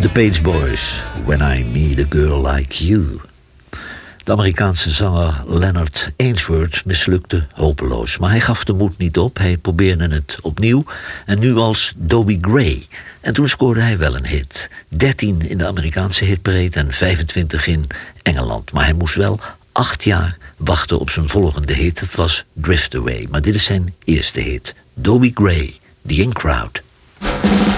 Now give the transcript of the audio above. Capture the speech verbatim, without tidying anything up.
The Page Boys, When I Meet a Girl Like You. De Amerikaanse zanger Leonard Ainsworth mislukte hopeloos. Maar hij gaf de moed niet op, hij probeerde het opnieuw. En nu als Dobie Gray. En toen scoorde hij wel een hit. dertien in de Amerikaanse hitparade en vijfentwintig in Engeland. Maar hij moest wel acht jaar wachten op zijn volgende hit. Het was Drift Away. Maar dit is zijn eerste hit. Dobie Gray, The In Crowd.